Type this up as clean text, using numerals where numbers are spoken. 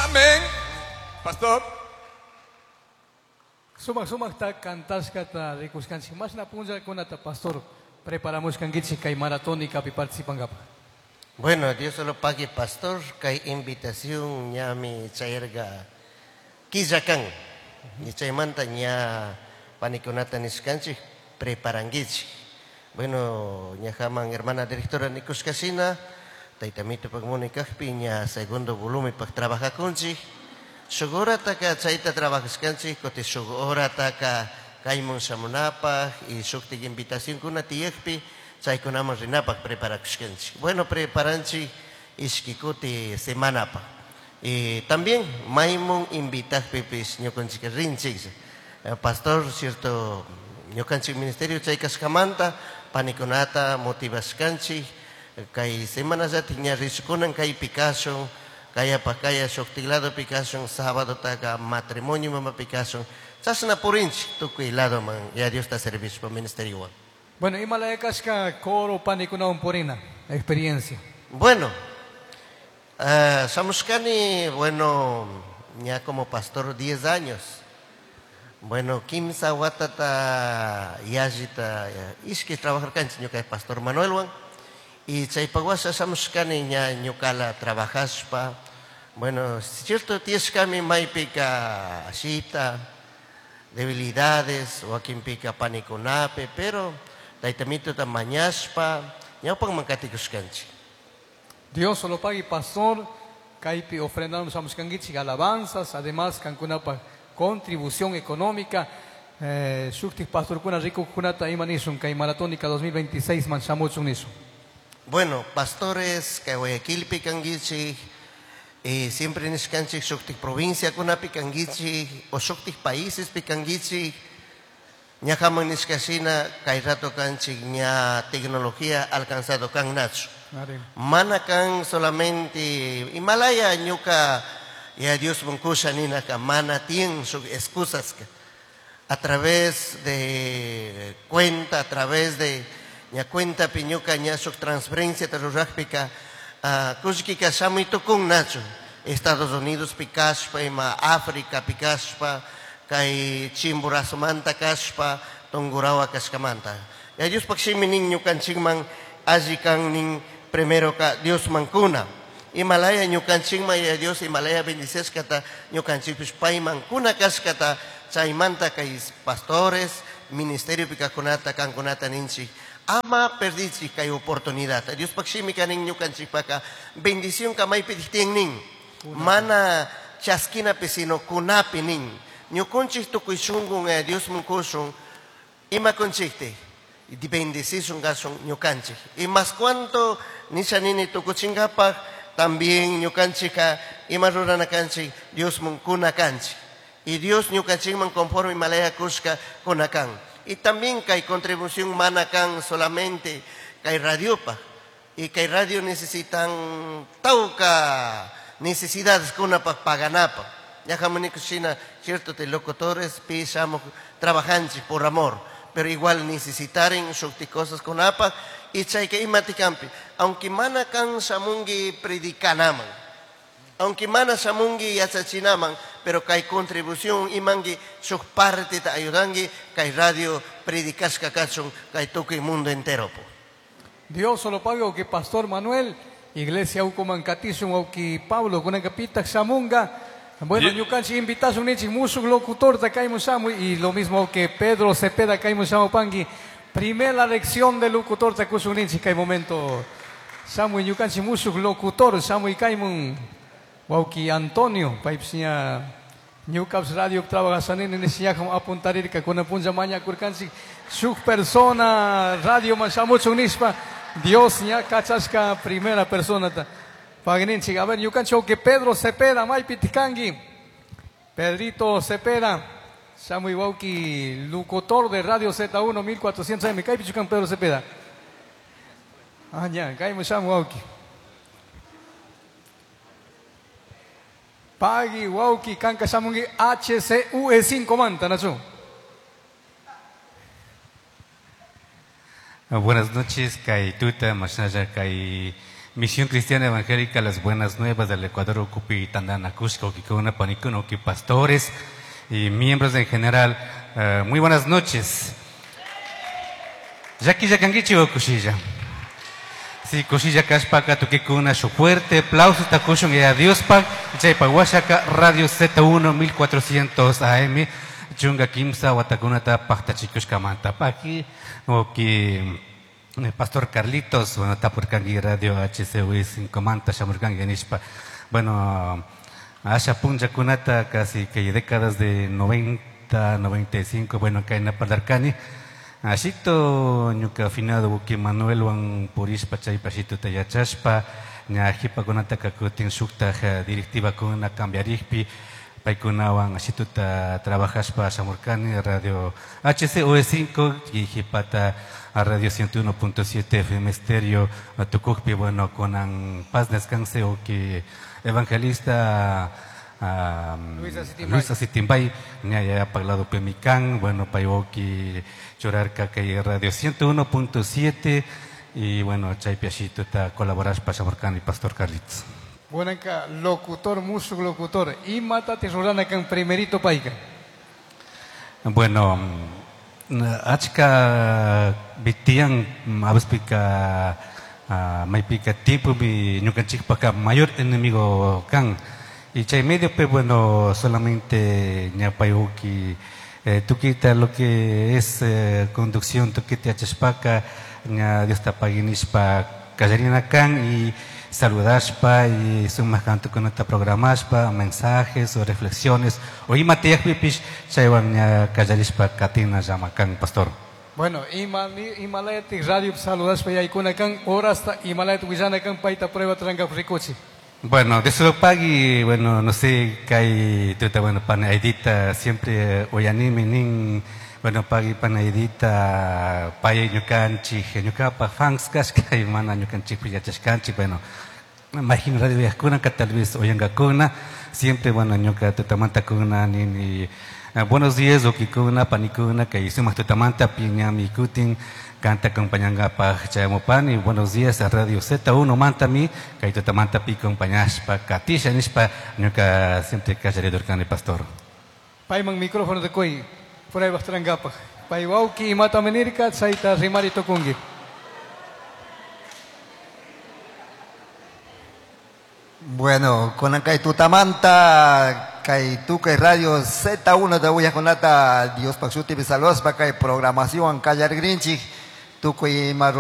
Amén. Pastor. Sumak ta cantas kata de kuskansi mas na punja kunata pastor preparamos kangitsi kay maratónica pi participan gapa. Bueno, Dios solo pague pastor kay invitación ñami chayrga kizakan. Ni chaymanta ña panikunata niskanchi preparangichi. Bueno, ña jaman hermana directora ni kuskasina taitamito pagmunikajpi ña segundo volumen pag trabaja kunchi. Sugura taka chaita trabajas kanchi kote sugura taka kaimun samunapa y sukti invitación kuna tiekpi chay kunamos rinapak preparakuskanchi. Bueno, preparanchi iskikuti semana pa. Y también maimun invitajpi pis ñukanchik rinchik. Pastor cierto ñukanchik ministerio chay kaskamanta panikunata motivaskanchi kay semana zati ña risukunan kay Picasso kaya pakaya shoktilado Picasso sábado taga matrimonio mama Picasso sasna purinchi tukuy lado man ya Dios ta servicio para ministerio. Bueno, y malayakas ka coro panikuna purina experiencia. Bueno, Samuskani, bueno, ya como pastor 10 años. Bueno, Kimsa Watata Yajita Iski trabajar cancho que pastor Manuel Juan. Y Chaypaguasa Samuskani ña ñukala trabajaspa. Bueno, cierto tieskami maipika ashita, debilidades, o aquí pica panicunape, pero taitamito ta mañaspa, ñaupang mankatikuskanchi. Dios solo pague pastor, caipi ofrendamos a muskangichi alabanzas, además cancunapa contribución económica. Shukti pastor kuna rico kunata imanisun kai maratónica 2026 manchamuchun niso. Bueno, pastores que Guayaquil picangichi, siempre niskanchi shukti provincia kuna picangichi o shukti países picangichi. Ña jaman niskasina kai rato kanchi ña tecnología alcanzado kan nacho. Mana kan solamente Himalaya ñuka ya Dios munkusha nina ka mana tien sus excusas a través de cuenta, a través de ña cuenta piñuka ña su transferencia terroráfica kushkika samito kun nacho Estados Unidos pikashpa ima África pikashpa kay chimburasmanta kashpa tongurawa kashkamanta ya Dios paksimining ñukan chingman ajikan ning primero ka Dios mankuna Himalaya ñukanchikma ya Dios Himalaya bendices kata ñukanchikpish pay mankuna kashkata chaymanta kay pastores ministerio pikakunata kankunata ninchik ama perdichi kay oportunidad Dios pakshimi kaning ñukanchikpaka bendición kamaypi tihtien nin mana chaskina pesino kunapi nin ñukunchik tukuy shungun Dios munkushun ima kunchikte y bendecison gason ñukanchik y más cuanto nishanini tukuchingapa también ñukanchika ima rurana kanchik Dios munkuna kanchik y Dios ñukanchikman conforme Himalaya kushka kunakan y también kay contribución manakan solamente kay radiopa y kay radio necesitan tauka necesidades kunapa paganapa ya jamanikushina cierto te locutores pisamos trabajanchik por amor pero igual necesitaren shukti cosas con apa y chayke imatikampi aunque mana kan samungi predicanaman aunque mana samungi yachachinaman pero kay contribución imangi shuk parte ta ayudangi kay radio predicasca kachun kay tukuy mundo entero po. Dios solo pague que pastor Manuel iglesia ucomancatizum auki Pablo kuna kapita samunga. Bueno, ñukanchi invitación nichi musuk locutor ta kaimu samu y lo mismo que Pedro Cepeda kaimu samu pangi. Primera lección de locutor ta kusun nichi kai momento. Samu ñukanchi musuk locutor samu y kaimu wauki Antonio paipsia ñukaps radio trabaja sanin en ese como apuntarir que con punja maña kurkanchi su persona radio masamu chunispa Dios ña kachasca primera persona ta. Pagninchi, a ver, yucancho que Pedro Cepeda, Maipitikangi, Pedrito Cepeda, Samuel Wauki, locutor de Radio Z1 1400 AM, Caipichucan Pedro Cepeda. Ah, ya, Caimo Samuel Wauki. Pagi Wauki, Canca Samungi, HCUE5 Manta, Nacho. Buenas noches, Kai Tuta, Masnaya, Kai Misión Cristiana Evangélica Las Buenas Nuevas del Ecuador, Ocupi Tandana Cusco, Kikuna Panicuno, pastores y miembros en general, muy buenas noches. Yaki Yakangichi o Kushilla. Sí, Kushilla Kashpaka, Tukikuna, su fuerte aplauso, Takushun y adiós, pa, Chaypaguashaka, Radio Z1 1400 AM, Chunga Kimsa, Watakunata, Pachtachikushka Mantapaki, o que. Pastor Carlitos, bueno, Tapurkangi Radio HCW 5 Manta, Shamurkangi Nishpa. Bueno, Asha Punja Kunata, casi que décadas de 90, 95, bueno, acá en Apadarcani. Ashito, Ñuka afinado, Buki Manuel, Wan Purispa, Chaypashito Tayachashpa, Ñajipa Kunata, Kakutin Sukta, directiva Kuna, Cambiarikpi, Paikunawan, Ashito Trabajashpa, Shamurkani, Radio HCW 5, y Jipata. A Radio 101.7 FM Estéreo, a Tucukpi, bueno, con Paz Descanse, o que evangelista Luisa Sitimbay, ya Paglado Pemicán, bueno, Payoki, Chorarca, que Radio 101.7, y bueno, Chaypiachito, colaborar para Chamorcán y Pastor Carlitos. Bueno, acá, locutor, músico, locutor, y mata tesorana acá en primerito paica. Bueno, Achka Bitian Abaspika Maipika Tiempo mi Ñucanchikpaka mayor enemigo Kan y Chay medio pe bueno solamente Ñapayuki tú quita lo que es conducción tú quita Chashpaka Ña Dios tapaginispa Callarina Kan y saludaspa y sumas canto con esta programaspa mensajes o reflexiones o imateak pipish chaywan callarispa katina llamacan pastor. Bueno, Himalayat Radio saludaspa ya ikuna kan horas ta Himalayat Wizana kan paita prueba tranca fricochi. Bueno, de eso pagui, bueno, no sé qué hay, bueno, panaidita siempre oyanimi nin bueno, pagi panaidita paya ñucanchi, ñucapa fans casca y mana ñucanchi pillachascanchi, bueno, imagino radio viajuna que tal vez oyangacuna, siempre bueno ñuca tutamanta cuna ni buenos días o kikuna panicuna que hicimos tutamanta piña mi kutin canta acompañanga pa chayamopan y buenos días a Radio Z1 mantami que tutamanta pi compañas pa katisha nispa ñuca siempre callaredor can el pastor. Paiman micrófono de koi. Por ahí va a estar en Gapa. Paiwauki y Mata Menirka, Saita Rimari Tokungi. Bueno, con acá Tutamanta, Kaituca Radio Z1 de Uyaconata, Dios Paxuti, saludos para que programación, Callar Grinchi, Tuco y Marro.